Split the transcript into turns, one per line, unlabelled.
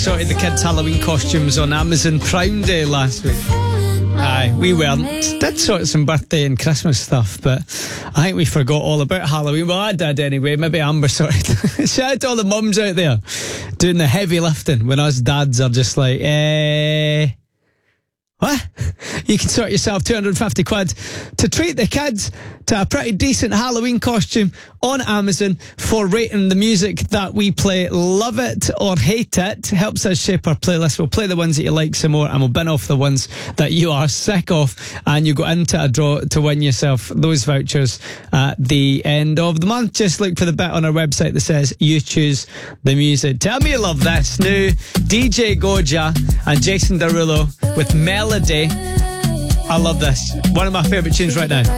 sorted the kids' Halloween costumes on Amazon Prime Day last week. Aye, we weren't. Did sort some birthday and Christmas stuff, but I think we forgot all about Halloween. Well, I did anyway. Maybe Amber sorted. Shout out to all the mums out there doing the heavy lifting when us dads are just like, what? You can sort yourself 250 quid to treat the kids to a pretty decent Halloween costume on Amazon for rating the music that we play. Love it or hate it. Helps us shape our playlist. We'll play the ones that you like some more and we'll bin off the ones that you are sick of, and you go into a draw to win yourself those vouchers at the end of the month. Just look for the bit on our website that says you choose the music. Tell me you love this. New DJ Goja and Jason Derulo with Melody. I love this. One of my favourite tunes right now.